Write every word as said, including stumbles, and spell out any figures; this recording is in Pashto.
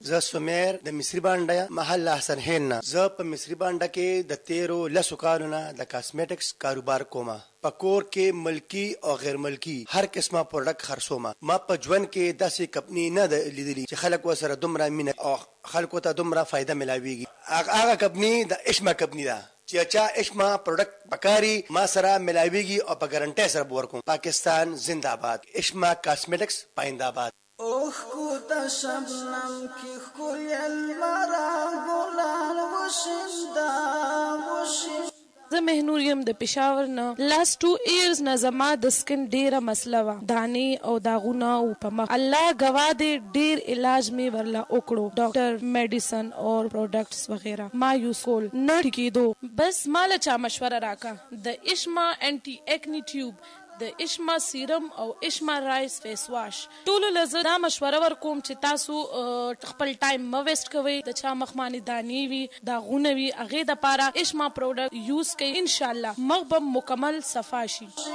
زه سمیر د مصری بانډه محل حسن هین نه. زه په مصری بانډه کې د تیرو لسو کالو نه د کاسمیټکس کاروبار کوم. پکور کې ملکی او غیر ملکی هر قسمه پروډکټ خرڅوم. ما په ژوند کې داسې کمپنی نه لیدلې چې خلک ورسره دومره مینه او خلکو ته دومره فایده ملاویږي. هغه کمپنی د اشما کمپنی ده چې چا اشما پروډکټ پکاري ما سره ملاویږي او په ګارانټي سره ورکوم. پاکستان زنده باد. اشما کاسمیټکس پاینده باد. اوخ کو تا شبنم کی خل المرا ګلان وشندا وشندا. زه مهنور یم د پېښور نه. لاست ټو ایئرز نه زما د سکن ډیره مسله وه، دانې او داغونه او په مخ. الله ګواه دی ډیر علاج مې ورله وکړو، ډاکټر میډیسن او پروډکټس وغیره ما یوز کول نه ټیکېدو. بس ماله چا مشوره راکا د اشما انټي ایکنی ټیوب، د اشما سیرم او اشما رایس فیس واش. ټولو له زه دا مشوره ورکوم چې تاسو خپل ټایم مه ویسټ کوئ. د چا مخمانې دانې وي داغونه وي هغې دپاره اشما پروډکټ یوز کوئ، انشاءالله مخ به مکمل صفا شي.